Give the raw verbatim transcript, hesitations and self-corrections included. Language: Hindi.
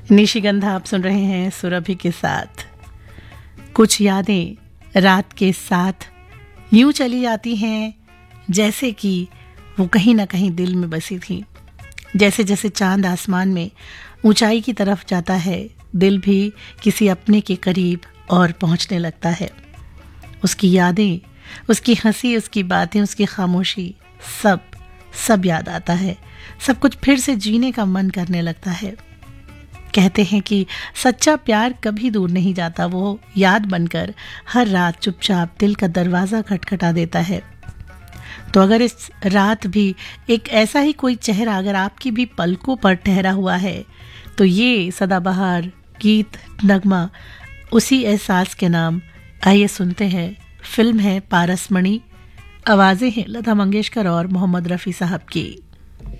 निशिगंधा आप सुन रहे हैं सुरभि के साथ। कुछ यादें रात के साथ यूं चली जाती हैं जैसे कि वो कहीं ना कहीं दिल में बसी थी। जैसे जैसे चांद आसमान में ऊंचाई की तरफ जाता है, दिल भी किसी अपने के करीब और पहुंचने लगता है। उसकी यादें, उसकी हंसी, उसकी बातें, उसकी खामोशी, सब सब याद आता है। सब कुछ फिर से जीने का मन करने लगता है। कहते हैं कि सच्चा प्यार कभी दूर नहीं जाता, वो याद बनकर हर रात चुपचाप दिल का दरवाज़ा खटखटा देता है। तो अगर इस रात भी एक ऐसा ही कोई चेहरा अगर आपकी भी पलकों पर ठहरा हुआ है, तो ये सदाबहार गीत नगमा उसी एहसास के नाम। आइए सुनते हैं। फिल्म है पारसमणि, आवाज़ें हैं लता मंगेशकर और मोहम्मद रफ़ी साहब की।